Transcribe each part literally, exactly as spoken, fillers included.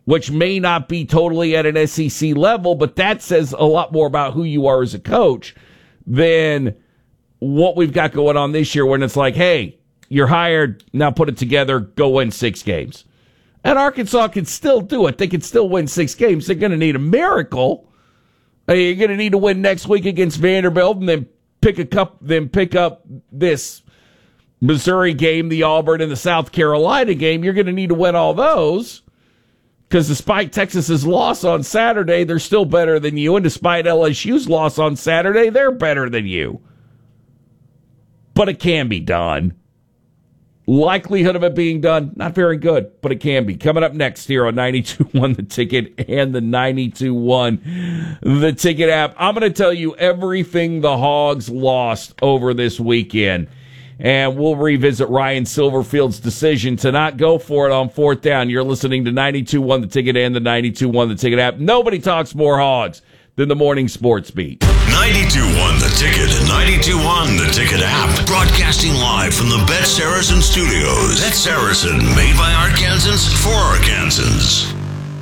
which may not be totally at an S E C level, but that says a lot more about who you are as a coach than what we've got going on this year when it's like, hey, you're hired, now put it together, go win six games. And Arkansas can still do it. They can still win six games. They're going to need a miracle. You're going to need to win next week against Vanderbilt and then pick a cup, then pick up this Missouri game, the Auburn, and the South Carolina game. You're going to need to win all those. Because despite Texas's loss on Saturday, they're still better than you. And despite L S U's loss on Saturday, they're better than you. But it can be done. Likelihood of it being done, not very good, but it can be. Coming up next here on ninety-two point one The Ticket and the ninety-two point one The Ticket app, I'm going to tell you everything the Hogs lost over this weekend. And we'll revisit Ryan Silverfield's decision to not go for it on fourth down. You're listening to ninety-two point one The Ticket and the ninety-two point one The Ticket app. Nobody talks more Hogs than the Morning Sports Beat. ninety-two point one The Ticket and ninety-two point one The Ticket app. Broadcasting live from the Bet Saracen studios. Bet Saracen, made by Arkansans for Arkansans.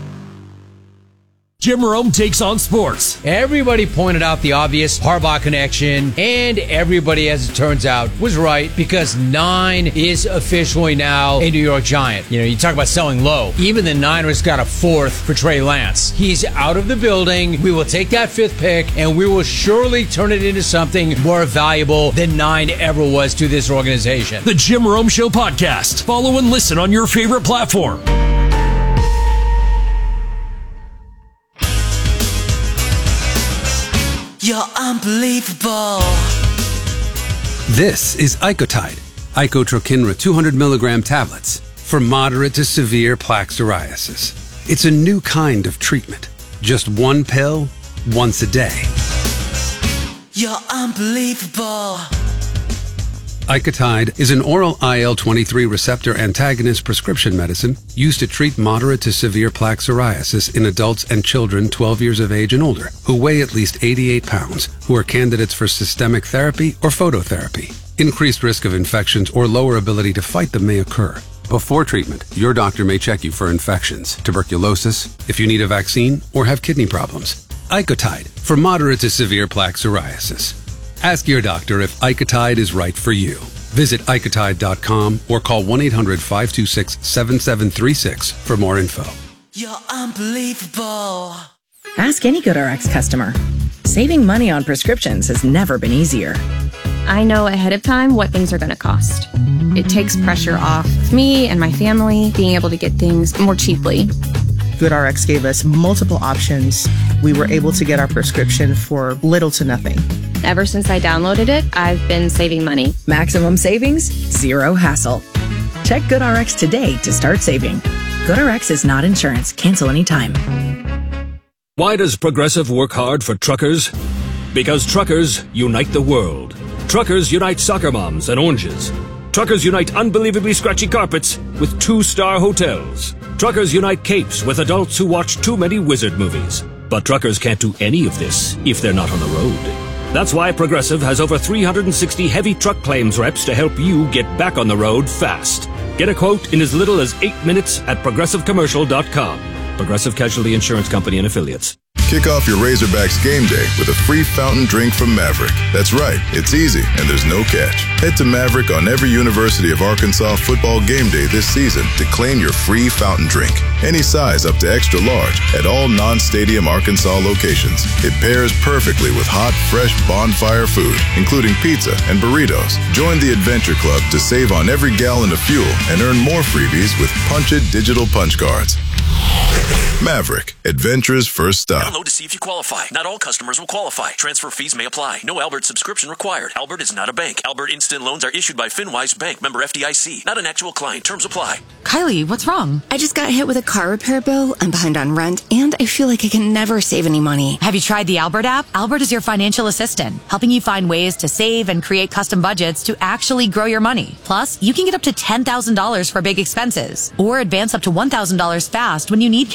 Jim Rome takes on sports. Everybody pointed out the obvious Harbaugh connection, and everybody, as it turns out, was right because nine is officially now a New York Giant. You know, you talk about selling low. Even the Niners got a fourth for Trey Lance. He's out of the building. We will take that fifth pick, and we will surely turn it into something more valuable than nine ever was to this organization. The Jim Rome Show podcast. Follow and listen on your favorite platform. You're unbelievable. This is Icotide, Icotrokinra two hundred milligram tablets for moderate to severe plaque psoriasis. It's a new kind of treatment. Just one pill, once a day. You're unbelievable. Icotide is an oral I L twenty-three receptor antagonist prescription medicine used to treat moderate to severe plaque psoriasis in adults and children twelve years of age and older who weigh at least eighty-eight pounds, who are candidates for systemic therapy or phototherapy. Increased risk of infections or lower ability to fight them may occur. Before treatment, your doctor may check you for infections, tuberculosis, if you need a vaccine, or have kidney problems. Icotide for moderate to severe plaque psoriasis. Ask your doctor if Icotide is right for you. Visit Icotide dot com or call one eight hundred five two six seven seven three six for more info. You're unbelievable. Ask any GoodRx customer. Saving money on prescriptions has never been easier. I know ahead of time what things are going to cost. It takes pressure off me and my family being able to get things more cheaply. GoodRx gave us multiple options. We were able to get our prescription for little to nothing. Ever since I downloaded it, I've been saving money. Maximum savings, zero hassle. Check GoodRx today to start saving. GoodRx is not insurance. Cancel anytime. Why does Progressive work hard for truckers? Because truckers unite the world. Truckers unite soccer moms and oranges. Truckers unite unbelievably scratchy carpets with two-star hotels. Truckers unite capes with adults who watch too many wizard movies. But truckers can't do any of this if they're not on the road. That's why Progressive has over three hundred sixty heavy truck claims reps to help you get back on the road fast. Get a quote in as little as eight minutes at progressive commercial dot com. Progressive Casualty Insurance Company and Affiliates. Kick off your Razorbacks game day with a free fountain drink from Maverick. That's right, it's easy and there's no catch. Head to Maverick on every University of Arkansas football game day this season to claim your free fountain drink. Any size up to extra large at all non-stadium Arkansas locations. It pairs perfectly with hot, fresh bonfire food, including pizza and burritos. Join the Adventure Club to save on every gallon of fuel and earn more freebies with Punch It digital punch cards. Maverick, adventure's first stop. Download to see if you qualify. Not all customers will qualify. Transfer fees may apply. No Albert subscription required. Albert is not a bank. Albert Instant Loans are issued by FinWise Bank, member F D I C. Not an actual client. Terms apply. Kylie, what's wrong? I just got hit with a car repair bill. I'm behind on rent, and I feel like I can never save any money. Have you tried the Albert app? Albert is your financial assistant, helping you find ways to save and create custom budgets to actually grow your money. Plus, you can get up to ten thousand dollars for big expenses, or advance up to one thousand dollars fast when you need cash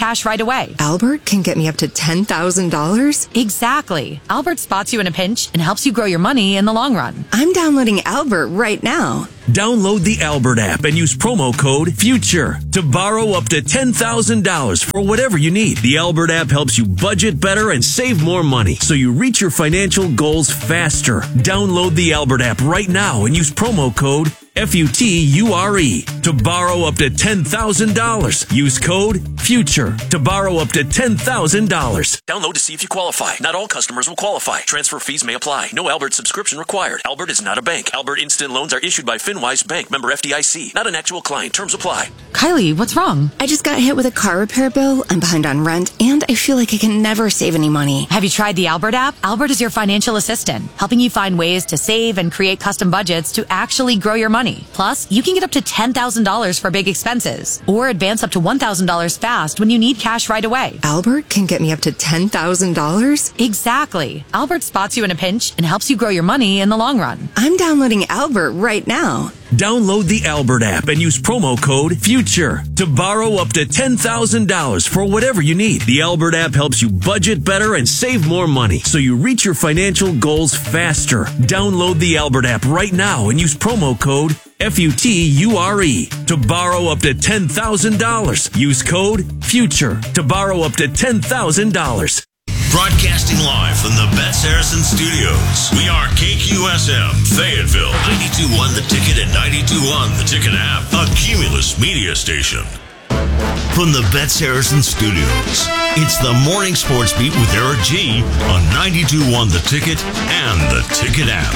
cash right away. Albert can get me up to ten thousand dollars? Exactly. Albert spots you in a pinch and helps you grow your money in the long run. I'm downloading Albert right now. Download the Albert app and use promo code FUTURE to borrow up to ten thousand dollars for whatever you need. The Albert app helps you budget better and save more money so you reach your financial goals faster. Download the Albert app right now and use promo code F U T U R E to borrow up to ten thousand dollars. Use code FUTURE to borrow up to ten thousand dollars. Download to see if you qualify. Not all customers will qualify. Transfer fees may apply. No Albert subscription required. Albert is not a bank. Albert Instant Loans are issued by FinWise Bank, member F D I C. Not an actual client. Terms apply. Kylie, what's wrong? I just got hit with a car repair bill. I'm behind on rent, and I feel like I can never save any money. Have you tried the Albert app? Albert is your financial assistant, helping you find ways to save and create custom budgets to actually grow your money. Plus, you can get up to ten thousand dollars for big expenses, or advance up to one thousand dollars fast when you need cash right away. Albert can get me up to ten thousand dollars? Exactly. Albert spots you in a pinch and helps you grow your money in the long run. I'm downloading Albert right now. Download the Albert app and use promo code FUTURE to borrow up to ten thousand dollars for whatever you need. The Albert app helps you budget better and save more money so you reach your financial goals faster. Download the Albert app right now and use promo code F U T U R E to borrow up to ten thousand dollars. Use code FUTURE to borrow up to ten thousand dollars. Broadcasting live from the Bet Saracen Studios. We are K Q S M, Fayetteville, ninety-two point one The Ticket and ninety-two point one The Ticket app, a Cumulus media station. From the Bet Saracen Studios, it's the Morning Sports Beat with Eric G on ninety-two point one The Ticket and The Ticket app.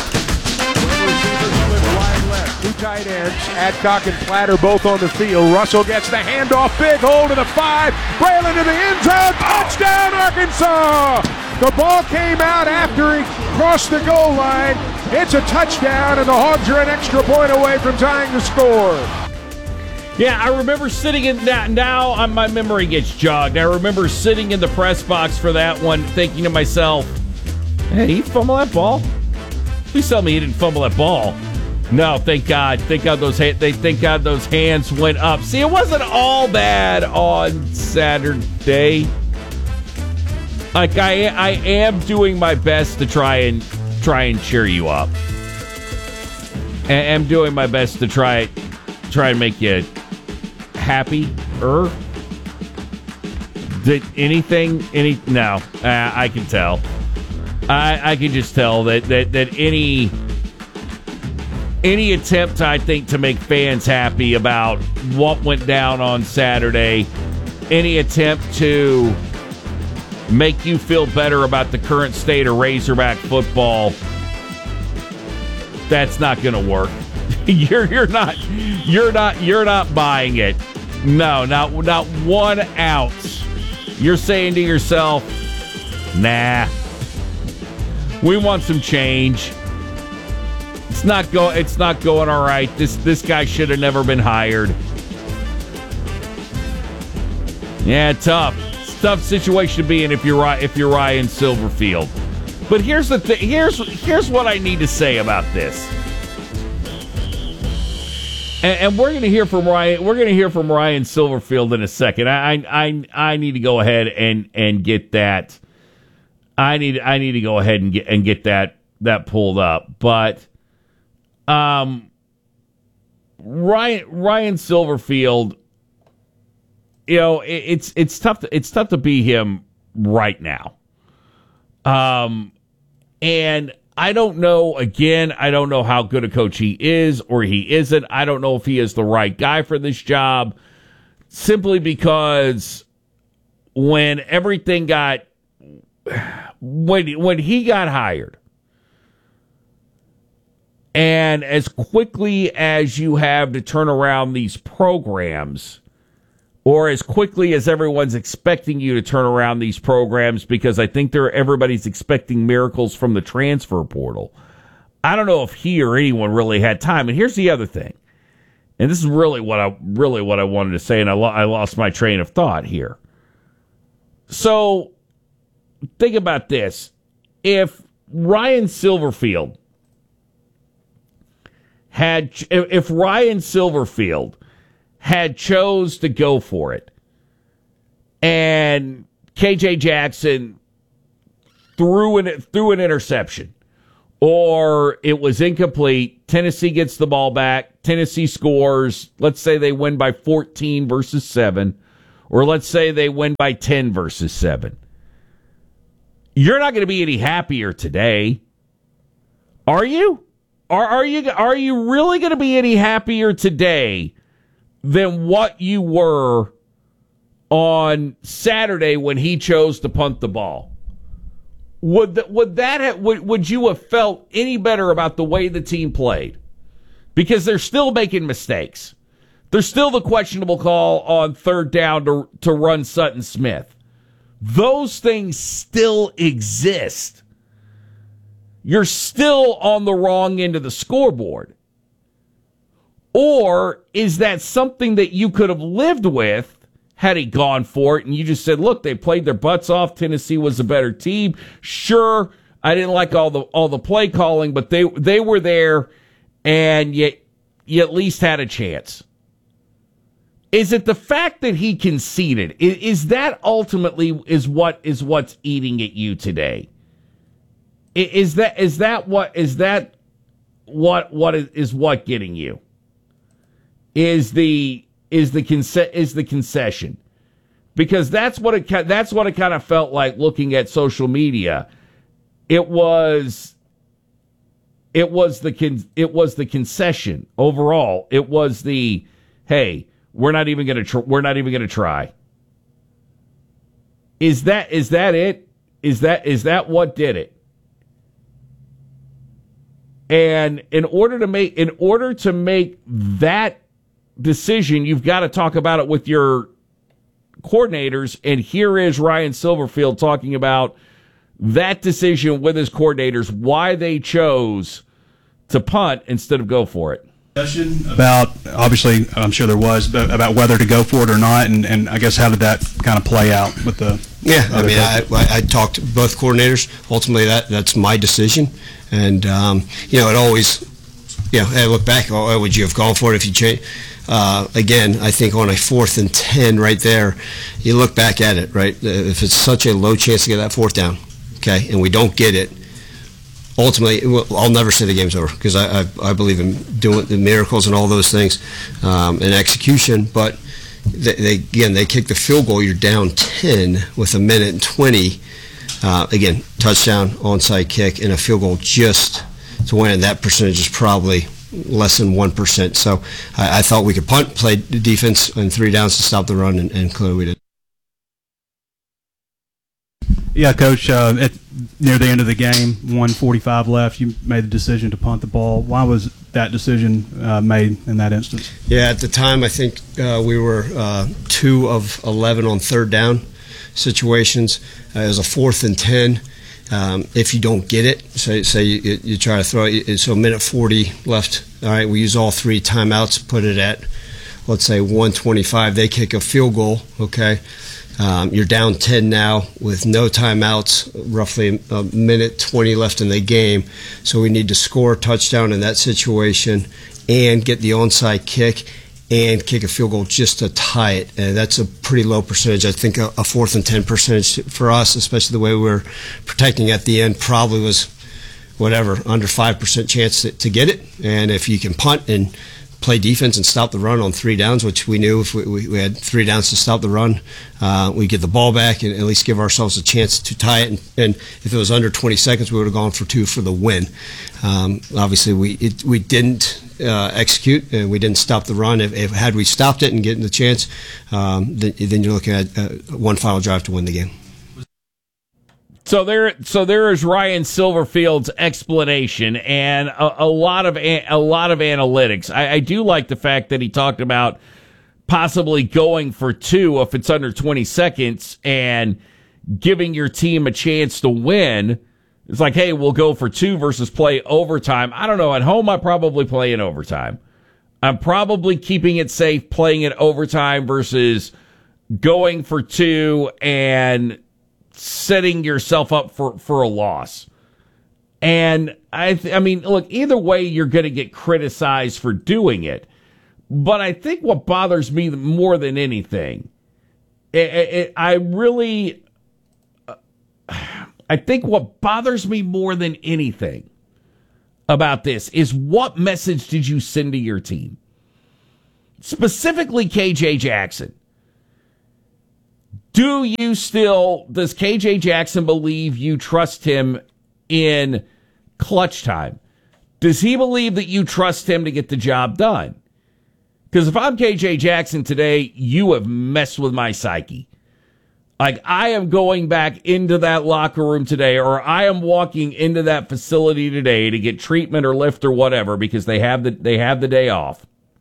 Two tight ends, Adcock and Platter both on the field. Russell gets the handoff, big hole to the five, Braylon to the end zone, touchdown Arkansas! The ball came out after he crossed the goal line. It's a touchdown, and the Hogs are an extra point away from tying the score. Yeah, I remember sitting in that. Now my memory gets jogged. I remember sitting in the press box for that one, thinking to myself, hey, he fumbled that ball? Please tell me he didn't fumble that ball. No, thank God. Thank God those ha- they thank God those hands went up. See, it wasn't all bad on Saturday. Like I I am doing my best to try and try and cheer you up. And I'm doing my best to try try and make you happier. Did anything any no, uh, I can tell. I I can just tell that that that any Any attempt, I think, to make fans happy about what went down on Saturday, any attempt to make you feel better about the current state of Razorback football, that's not going to work. you're you're not you're not you're not buying it. No, not not one ounce. You're saying to yourself, "Nah, we want some change." It's not go. It's not going all right. This this guy should have never been hired. Yeah, tough. It's a tough situation to be in if you're if you're Ryan Silverfield. But here's the thing. Here's here's what I need to say about this. And, and we're going to hear from Ryan. We're going to hear from Ryan Silverfield in a second. I I I need to go ahead and and get that. I need I need to go ahead and get and get that that pulled up, but. Um, Ryan Ryan Silverfield, you know, it, it's it's tough. To, it's tough to be him right now. Um, and I don't know. Again, I don't know how good a coach he is or he isn't. I don't know if he is the right guy for this job. Simply because when everything got when when he got hired. And as quickly as you have to turn around these programs, or as quickly as everyone's expecting you to turn around these programs, because I think they're, everybody's expecting miracles from the transfer portal, I don't know if he or anyone really had time. And here's the other thing, and this is really what I really what I wanted to say, and I, lo- I lost my train of thought here. So think about this: if Ryan Silverfield Had if Ryan Silverfield had chose to go for it, and and K J Jackson threw an, threw an interception, or it was incomplete. Tennessee gets the ball back. Tennessee scores. Let's say they win by fourteen versus seven, or let's say they win by ten versus seven. You're not going to be any happier today, are you? Are, are you? Are you really going to be any happier today than what you were on Saturday when he chose to punt the ball? Would that, would that have, would, would you have felt any better about the way the team played? Because they're still making mistakes. There's still the questionable call on third down to, to run Sutton Smith. Those things still exist. You're still on the wrong end of the scoreboard. Or is that something that you could have lived with had he gone for it and you just said, look, they played their butts off. Tennessee was a better team. Sure, I didn't like all the all the play calling, but they they were there and yet you at least had a chance. Is it the fact that he conceded? Is, is that ultimately is what is what's eating at you today? Is that is that what is that what what is, is what getting you? Is the is the conce- is the concession? Because that's what it that's what it kind of felt like looking at social media. It was it was the con- it was the concession overall. It was the hey, we're not even going to tr- we're not even going to try. Is that is that it? Is that is that what did it? And in order to make in order to make that decision, you've got to talk about it with your coordinators. And here is Ryan Silverfield talking about that decision with his coordinators, why they chose to punt instead of go for it. About, obviously, I'm sure there was, but about whether to go for it or not, and, and I guess how did that kind of play out with the... Yeah, I mean, I, I, I talked to both coordinators. Ultimately, that that's my decision. And, um, you know, it always, you know, I look back, oh, would you have gone for it if you changed? Uh, again, I think on a fourth and ten right there, you look back at it, right? If it's such a low chance to get that fourth down, okay, and we don't get it, ultimately, I'll never say the game's over because I, I, I believe in doing the miracles and all those things um, and execution. But they, they again, they kick the field goal. You're down ten with a minute and twenty. Uh, again, touchdown, onside kick, and a field goal just to win. And that percentage is probably less than one percent. So I, I thought we could punt, play defense, and three downs to stop the run, and, and clearly we did. Yeah, Coach, uh, at, near the end of the game, one forty-five left, you made the decision to punt the ball. Why was that decision uh, made in that instance? Yeah, at the time, I think uh, we were uh, two of eleven on third down situations. Uh, it was a fourth and ten. Um, if you don't get it, say, say you, you try to throw it, so a minute forty left. All right, we use all three timeouts, put it at, let's say, one twenty-five. They kick a field goal, okay? Um, you're down ten now with no timeouts, roughly a minute twenty left in the game. So we need to score a touchdown in that situation and get the onside kick and kick a field goal just to tie it. And that's a pretty low percentage. I think a, a fourth and ten percentage for us, especially the way we were protecting at the end, probably was whatever, under five percent chance to, to get it. And if you can punt and play defense and stop the run on three downs, which we knew if we, we, we had three downs to stop the run, uh, we get the ball back and at least give ourselves a chance to tie it. And, and if it was under twenty seconds, we would have gone for two for the win. Um, obviously, we it, we didn't uh, execute and we didn't stop the run. If, if had we stopped it and getting the chance, um, then, then you're looking at uh, one final drive to win the game. So there, so there is Ryan Silverfield's explanation and a, a lot of a, a lot of analytics. I, I do like the fact that he talked about possibly going for two if it's under twenty seconds and giving your team a chance to win. It's like, hey, we'll go for two versus play overtime. I don't know. At home, I probably play in overtime. I'm probably keeping it safe, playing it overtime versus going for two and setting yourself up for, for a loss. And I th- I mean, look, either way, you're going to get criticized for doing it. But I think what bothers me more than anything it, it, I really, uh, I think what bothers me more than anything about this is what message did you send to your team? Specifically K J Jackson. Do you still, does K J Jackson believe you trust him in clutch time? Does he believe that you trust him to get the job done? Because if I'm K J Jackson today, you have messed with my psyche. Like, I am going back into that locker room today, or I am walking into that facility today to get treatment or lift or whatever because they have the they have the day off.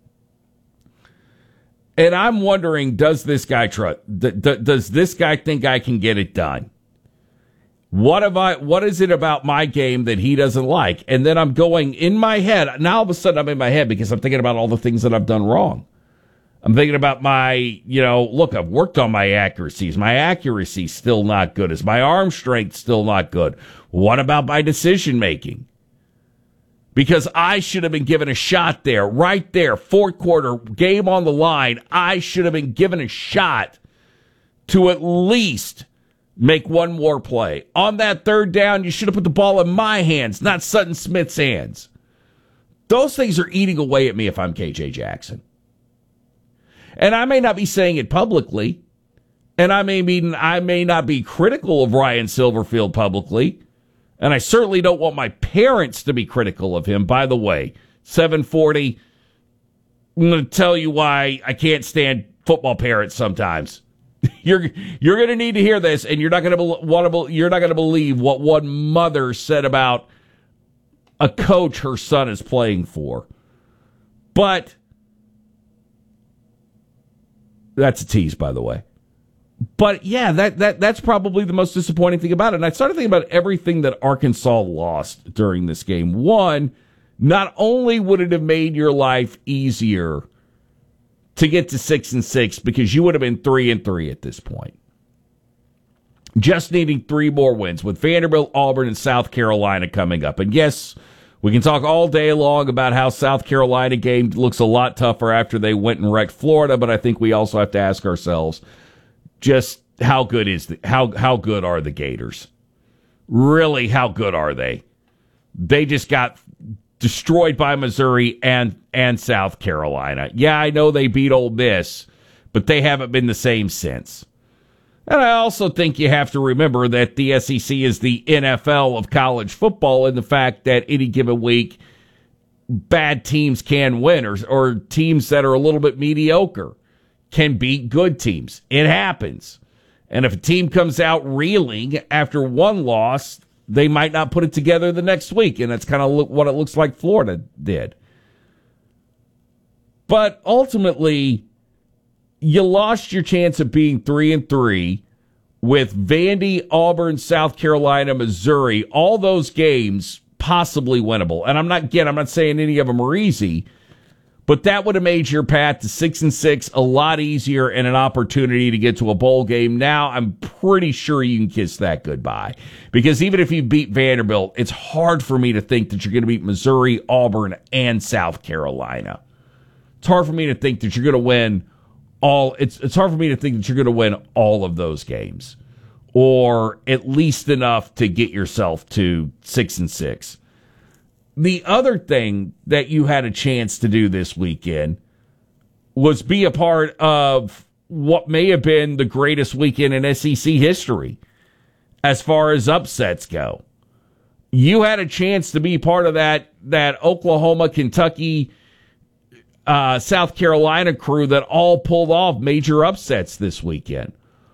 And I'm wondering, does this guy trust? D- d- does this guy think I can get it done? What have I? What is it about my game that he doesn't like? And then I'm going in my head. Now all of a sudden I'm in my head because I'm thinking about all the things that I've done wrong. I'm thinking about my, you know, look, I've worked on my accuracies. My accuracy's still not good. Is my arm strength still not good? What about my decision making? Because I should have been given a shot there, right there, fourth quarter, game on the line. I should have been given a shot to at least make one more play. On that third down, you should have put the ball in my hands, not Sutton Smith's hands. Those things are eating away at me if I'm K J Jackson. And I may not be saying it publicly, and I may mean I may not be critical of Ryan Silverfield publicly, and I certainly don't want my parents to be critical of him. By the way, seven forty, I'm going to tell you why I can't stand football parents sometimes. You're you're going to need to hear this, and you're not going to want to you're not going to believe what one mother said about a coach her son is playing for. But that's a tease, by the way. But yeah, that that that's probably the most disappointing thing about it. And I started thinking about everything that Arkansas lost during this game. One, not only would it have made your life easier to get to six and six because you would have been three and three at this point, just needing three more wins with Vanderbilt, Auburn, and South Carolina coming up. And yes, we can talk all day long about how South Carolina game looks a lot tougher after they went and wrecked Florida, but I think we also have to ask ourselves just how good is the, how how good are the Gators? Really, how good are they? They just got destroyed by Missouri and and South Carolina. Yeah, I know they beat Ole Miss, but they haven't been the same since. And I also think you have to remember that the S E C is the N F L of college football, and the fact that any given week bad teams can win, or, or teams that are a little bit mediocre can beat good teams. It happens. And if a team comes out reeling after one loss, they might not put it together the next week, and that's kind of what it looks like Florida did. But ultimately, you lost your chance of being three and three with Vandy, Auburn, South Carolina, Missouri, all those games possibly winnable. And I'm not again, I'm not saying any of them are easy, but that would have made your path to six and six a lot easier and an opportunity to get to a bowl game. Now I'm pretty sure you can kiss that goodbye, because even if you beat Vanderbilt, it's hard for me to think that you're going to beat Missouri, Auburn, and South Carolina. It's hard for me to think that you're going to win all. It's it's hard for me to think that you're going to win all of those games, or at least enough to get yourself to six and six. The other thing that you had a chance to do this weekend was be a part of what may have been the greatest weekend in S E C history as far as upsets go. You had a chance to be part of that, that Oklahoma, Kentucky, uh, South Carolina crew that all pulled off major upsets this weekend.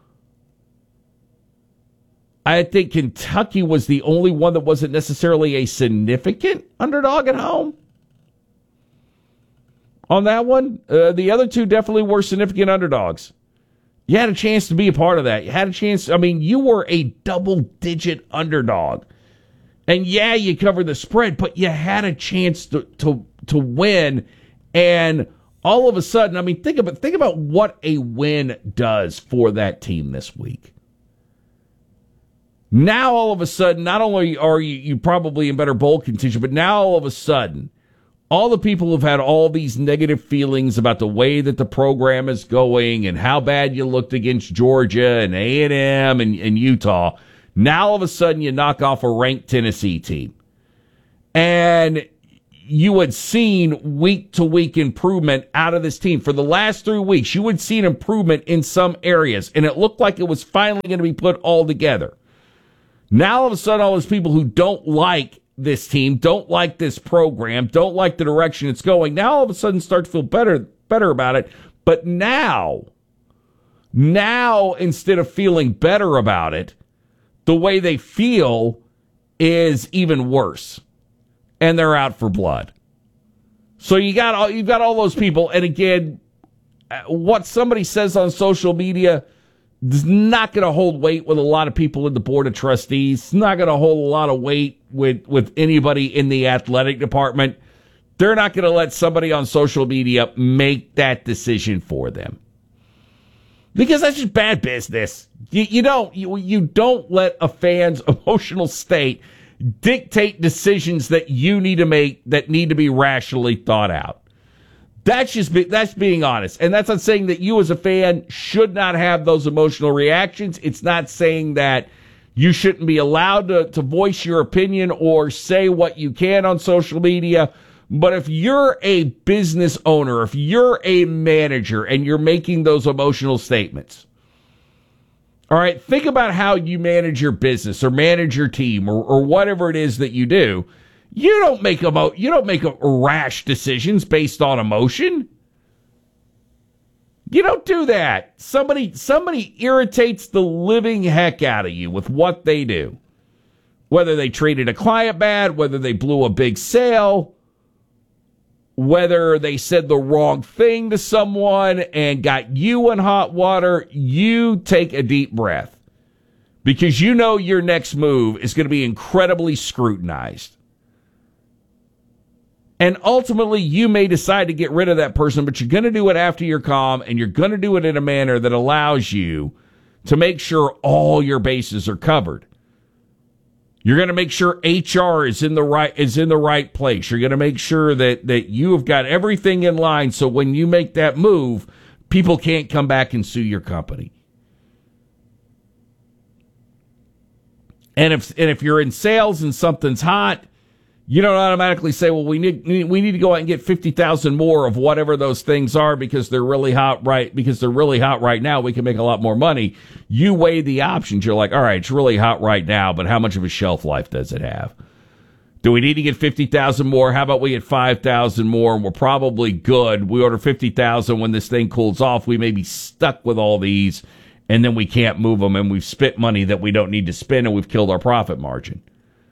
I think Kentucky was the only one that wasn't necessarily a significant underdog at home on that one. Uh, the other two definitely were significant underdogs. You had a chance to be a part of that. You had a chance. I mean, you were a double-digit underdog. And yeah, you covered the spread, but you had a chance to, to, to win. And all of a sudden, I mean, think about, think about what a win does for that team this week. Now, all of a sudden, not only are you, you probably in better bowl contention, but now all of a sudden, all the people who've had all these negative feelings about the way that the program is going and how bad you looked against Georgia and A and M and, and Utah, now all of a sudden you knock off a ranked Tennessee team. And you had seen week-to-week improvement out of this team. For the last three weeks, you had seen improvement in some areas, and it looked like it was finally going to be put all together. Now all of a sudden, all those people who don't like this team, don't like this program, don't like the direction it's going, now all of a sudden start to feel better, better about it. But now, now instead of feeling better about it, the way they feel is even worse. And they're out for blood. So you got all, you've got all those people. And again, what somebody says on social media is not going to hold weight with a lot of people in the board of trustees. It's not going to hold a lot of weight with, with anybody in the athletic department. They're not going to let somebody on social media make that decision for them. Because that's just bad business. You, you don't, you, you don't let a fan's emotional state dictate decisions that you need to make that need to be rationally thought out. That's just be, that's being honest. And that's not saying that you as a fan should not have those emotional reactions. It's not saying that you shouldn't be allowed to, to voice your opinion or say what you can on social media. But if you're a business owner, if you're a manager and you're making those emotional statements, all right, think about how you manage your business or manage your team or, or whatever it is that you do. You don't make emo- you don't make a rash decisions based on emotion. You don't do that. Somebody somebody irritates the living heck out of you with what they do. Whether they treated a client bad, whether they blew a big sale, whether they said the wrong thing to someone and got you in hot water, you take a deep breath. Because you know your next move is going to be incredibly scrutinized. And ultimately, you may decide to get rid of that person, but you're going to do it after you're calm, and you're going to do it in a manner that allows you to make sure all your bases are covered. You're going to make sure H R is in the right is in the right place. You're going to make sure that, that you have got everything in line so when you make that move, people can't come back and sue your company. And if and if you're in sales and something's hot, you don't automatically say, well, we need we need to go out and get fifty thousand more of whatever those things are because they're really hot right because they're really hot right now. We can make a lot more money. You weigh the options. You're like, all right, it's really hot right now, but how much of a shelf life does it have? Do we need to get fifty thousand more? How about we get five thousand more? And we're probably good. We order fifty thousand when this thing cools off. We may be stuck with all these, and then we can't move them, and we've spent money that we don't need to spend, and we've killed our profit margin.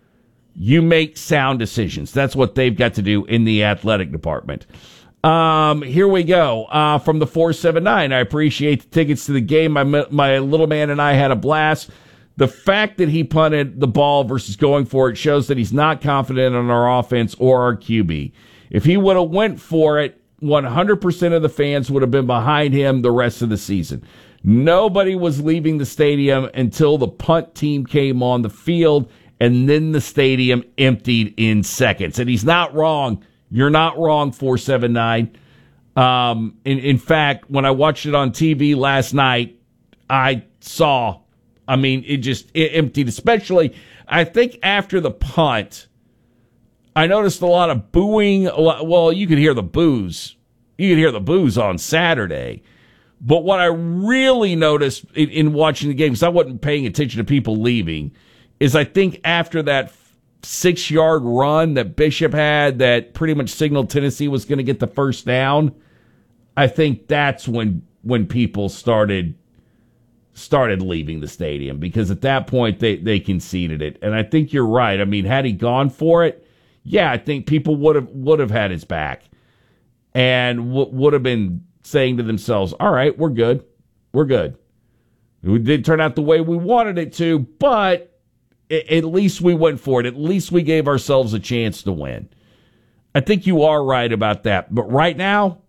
You make sound decisions. That's what they've got to do in the athletic department. Um, here we go. Uh, from the four seven nine, I appreciate the tickets to the game. My, my little man and I had a blast. The fact that he punted the ball versus going for it shows that he's not confident in our offense or our Q B. If he would have went for it, one hundred percent of the fans would have been behind him the rest of the season. Nobody was leaving the stadium until the punt team came on the field, and then the stadium emptied in seconds. And he's not wrong. You're not wrong, four seven nine. Um, in, in fact, when I watched it on T V last night, I saw, I mean, it just it emptied, especially, I think after the punt, I noticed a lot of booing. A lot, well, you could hear the boos. You could hear the boos on Saturday. But what I really noticed in, in watching the game, because I wasn't paying attention to people leaving, is I think after that six-yard run that Bishop had that pretty much signaled Tennessee was going to get the first down, I think that's when when people started started leaving the stadium, because at that point they, they conceded it. And I think you're right. I mean, had he gone for it, yeah, I think people would have would have had his back and w- would have been saying to themselves, all right, we're good. We're good. It did turn out the way we wanted it to, but at least we went for it. At least we gave ourselves a chance to win. I think you are right about that. But right now,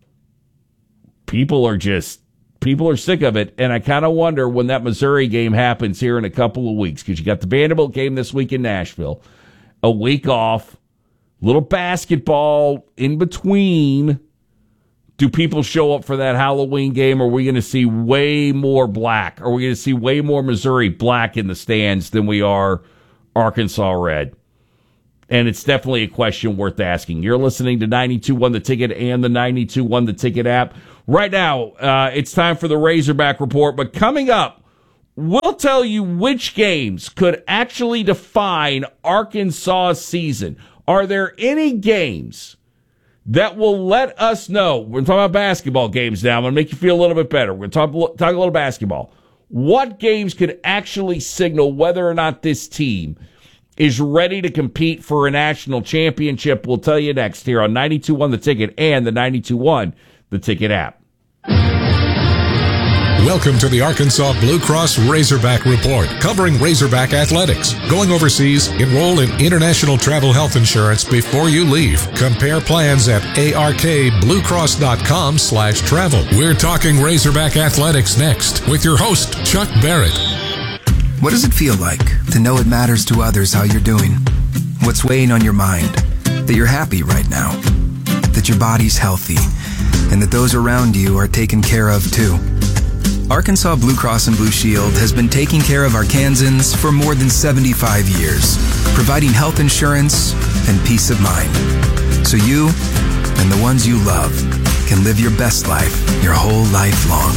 people are just, people are sick of it. And I kind of wonder when that Missouri game happens here in a couple of weeks, because you got the Vanderbilt game this week in Nashville, a week off, little basketball in between. Do people show up for that Halloween game? Or are we going to see way more black? Are we going to see way more Missouri black in the stands than we are Arkansas red? And it's definitely a question worth asking. You're listening to ninety-two point one The Ticket and the ninety-two point one The Ticket app. Right now, uh, it's time for the Razorback Report. But coming up, we'll tell you which games could actually define Arkansas' season. Are there any games that will let us know? We're talking about basketball games now. I'm going to make you feel a little bit better. We're going to talk, talk a little basketball. What games could actually signal whether or not this team is ready to compete for a national championship? We'll tell you next here on ninety-two point one The Ticket and the ninety-two point one The Ticket app. Welcome to the Arkansas Blue Cross Razorback Report, covering Razorback athletics. Going overseas, enroll in international travel health insurance before you leave. Compare plans at arkbluecross.com slash travel. We're talking Razorback athletics next with your host, Chuck Barrett. What does it feel like to know it matters to others how you're doing? What's weighing on your mind? That you're happy right now? That your body's healthy? And that those around you are taken care of too? Arkansas Blue Cross and Blue Shield has been taking care of Arkansans for more than seventy-five years, providing health insurance and peace of mind. So you and the ones you love can live your best life your whole life long.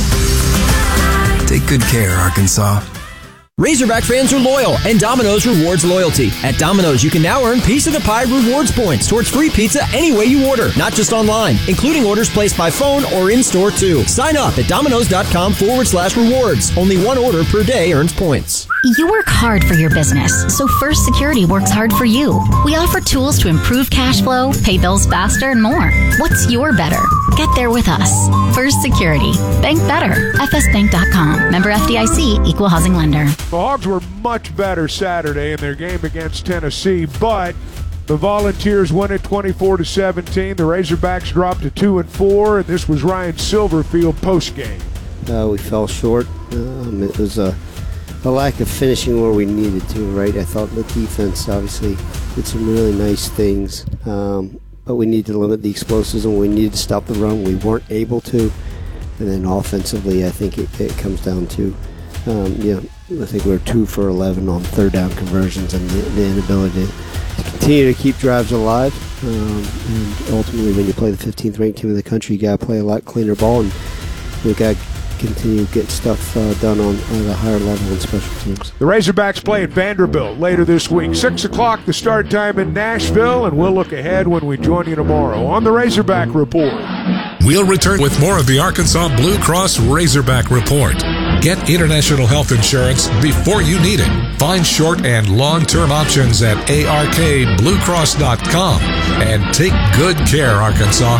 Take good care, Arkansas. Razorback fans are loyal, and Domino's rewards loyalty. At Domino's, you can now earn Piece of the Pie rewards points towards free pizza any way you order, not just online, including orders placed by phone or in-store too. Sign up at domino's.com forward slash rewards. Only one order per day earns points. You work hard for your business, so First Security works hard for you. We offer tools to improve cash flow, pay bills faster, and more. What's your better? Get there with us. First Security. Bank better. F S bank dot com. Member F D I C. Equal housing lender. The Hogs were much better Saturday in their game against Tennessee, but the Volunteers win it twenty-four to seventeen. The Razorbacks dropped to two and four, and this was Ryan Silverfield post-game. Uh, we fell short. Um, it was a, a lack of finishing where we needed to, right? I thought the defense obviously did some really nice things, um, but we need to limit the explosives and we needed to stop the run. We weren't able to. And then offensively, I think it, it comes down to, um, you know, I think we were two for eleven on third down conversions and the, the inability to continue to keep drives alive. Um, and ultimately, when you play the fifteenth ranked team in the country, you got to play a lot cleaner ball, and we got to continue to get stuff uh, done on at a higher level in special teams. The Razorbacks play at Vanderbilt later this week. Six o'clock the start time in Nashville, and we'll look ahead when we join you tomorrow on the Razorback Report. We'll return with more of the Arkansas Blue Cross Razorback Report. Get international health insurance before you need it. Find short and long-term options at A R K blue cross dot com. And take good care, Arkansas.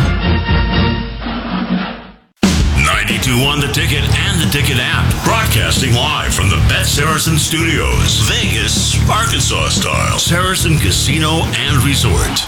ninety-two point one The Ticket and the Ticket app. Broadcasting live from the Bet Saracen Studios. Vegas, Arkansas style. Saracen Casino and Resort.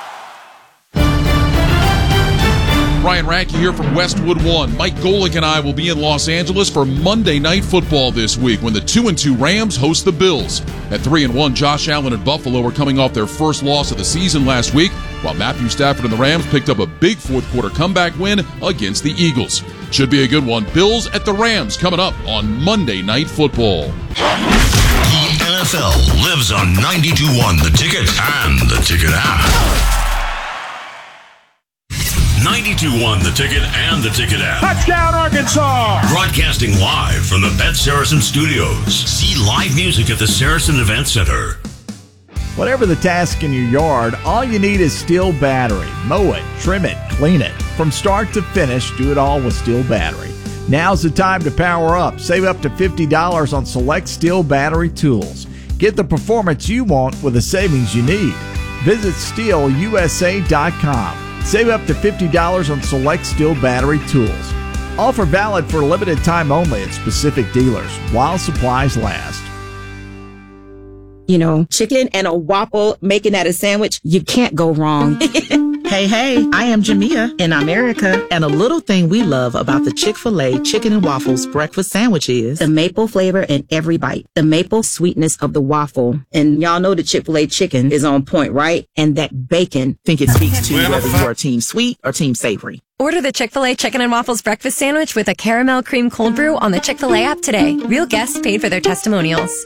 Ryan Radke here from Westwood One. Mike Golick and I will be in Los Angeles for Monday Night Football this week when the two and two Rams host the Bills. At three and one, Josh Allen and Buffalo are coming off their first loss of the season last week, while Matthew Stafford and the Rams picked up a big fourth quarter comeback win against the Eagles. Should be a good one. Bills at the Rams coming up on Monday Night Football. The N F L lives on ninety-two point one The Ticket and the Ticket app. ninety-two point one The Ticket and the Ticket app. Touchdown, Arkansas! Broadcasting live from the Bet Saracen Studios. See live music at the Saracen Event Center. Whatever the task in your yard, all you need is Steel Battery. Mow it, trim it, clean it. From start to finish, do it all with Steel Battery. Now's the time to power up. Save up to fifty dollars on select Steel Battery tools. Get the performance you want with the savings you need. Visit steel u s a dot com. Save up to fifty dollars on select Steel Battery tools. Offer valid for a limited time only at specific dealers while supplies last. You know, chicken and a waffle, making that a sandwich, you can't go wrong. Hey, hey, I am Jamia in America, and a little thing we love about the Chick-fil-A Chicken and Waffles breakfast sandwich is the maple flavor in every bite, the maple sweetness of the waffle. And y'all know the Chick-fil-A chicken is on point, right? And that bacon. Think it speaks to whether you are team sweet or team savory. Order the Chick-fil-A Chicken and Waffles breakfast sandwich with a caramel cream cold brew on the Chick-fil-A app today. Real guests paid for their testimonials.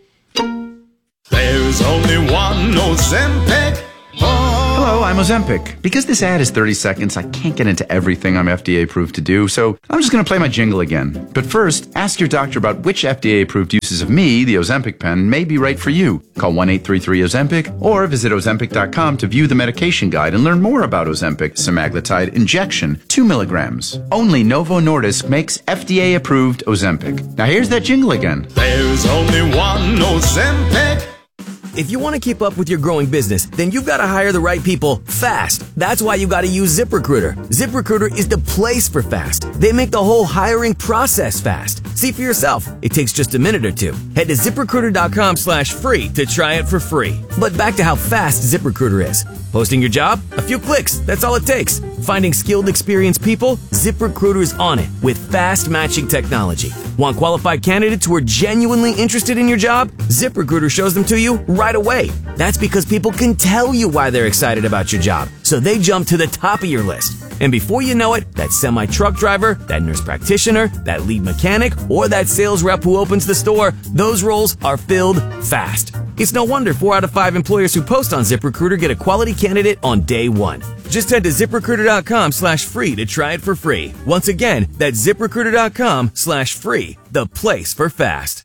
There's only one Ozempic. Hello, I'm Ozempic. Because this ad is thirty seconds, I can't get into everything I'm F D A approved to do, so I'm just going to play my jingle again. But first, ask your doctor about which F D A approved uses of me, the Ozempic pen, may be right for you. Call one eight three three Ozempic or visit Ozempic dot com to view the medication guide and learn more about Ozempic semaglutide injection, two milligrams. Only Novo Nordisk makes F D A approved Ozempic. Now here's that jingle again. There's only one Ozempic. If you want to keep up with your growing business, then you've got to hire the right people fast. That's why you got to use ZipRecruiter. ZipRecruiter is the place for fast. They make the whole hiring process fast. See for yourself. It takes just a minute or two. Head to ZipRecruiter.com slash free to try it for free. But back to how fast ZipRecruiter is. Posting your job? A few clicks. That's all it takes. Finding skilled, experienced people? ZipRecruiter is on it with fast matching technology. Want qualified candidates who are genuinely interested in your job? ZipRecruiter shows them to you right away. That's because people can tell you why they're excited about your job, so they jump to the top of your list. And before you know it, that semi-truck driver, that nurse practitioner, that lead mechanic, or that sales rep who opens the store, those roles are filled fast. It's no wonder four out of five employers who post on ZipRecruiter get a quality candidate on day one. Just head to ZipRecruiter.com slash free to try it for free. Once again, that's ZipRecruiter.com slash free, the place for fast.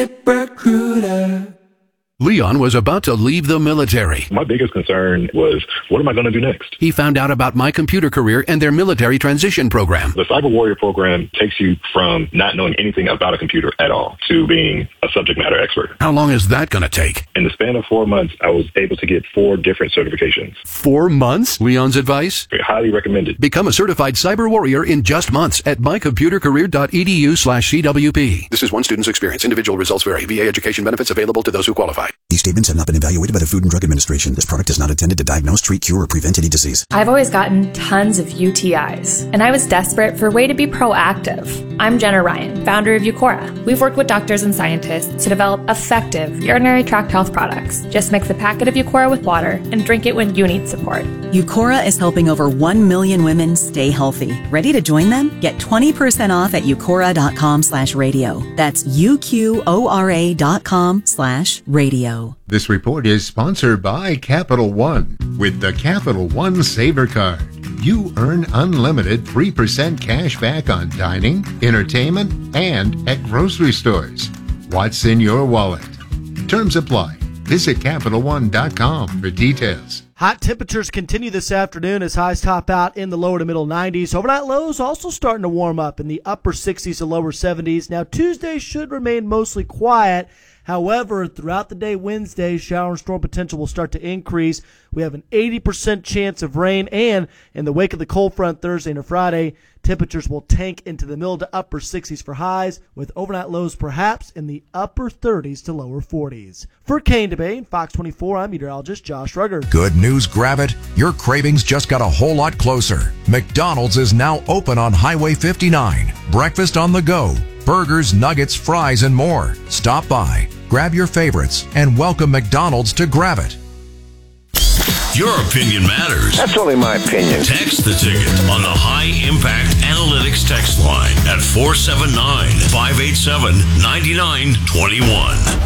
ZipRecruiter. Leon was about to leave the military. My biggest concern was, what am I going to do next? He found out about My Computer Career and their military transition program. The Cyber Warrior program takes you from not knowing anything about a computer at all to being a subject matter expert. How long is that going to take? In the span of four months, I was able to get four different certifications. Four months? Leon's advice? Highly recommended. Become a certified cyber warrior in just months at mycomputercareer.edu slash CWP. This is one student's experience. Individual results vary. V A education benefits available to those who qualify. These statements have not been evaluated by the Food and Drug Administration. This product is not intended to diagnose, treat, cure, or prevent any disease. I've always gotten tons of U T Is, and I was desperate for a way to be proactive. I'm Jenna Ryan, founder of Eucora. We've worked with doctors and scientists to develop effective urinary tract health products. Just mix a packet of Eucora with water and drink it when you need support. Eucora is helping over one million women stay healthy. Ready to join them? Get twenty percent off at eucora.com slash radio. That's U-Q-O-R-A dot com slash radio. This report is sponsored by Capital One. With the Capital One Saver Card, you earn unlimited three percent cash back on dining, entertainment, and at grocery stores. What's in your wallet? Terms apply. Visit Capital One dot com for details. Hot temperatures continue this afternoon as highs top out in the lower to middle nineties. Overnight lows also starting to warm up in the upper sixties to lower seventies. Now, Tuesday should remain mostly quiet. However, throughout the day Wednesday, shower and storm potential will start to increase. We have an eighty percent chance of rain, and in the wake of the cold front Thursday and Friday, temperatures will tank into the middle to upper sixties for highs, with overnight lows perhaps in the upper thirties to lower forties. For Kane Debate and Fox twenty-four, I'm meteorologist Josh Rugger. Good news, grab it. Your cravings just got a whole lot closer. McDonald's is now open on Highway fifty-nine. Breakfast on the go. Burgers, nuggets, fries, and more. Stop by, grab your favorites, and welcome McDonald's to Grab It. Your opinion matters. That's only my opinion. Text the ticket on the High Impact Analytics text line at four seven nine, five eight seven, nine nine two one.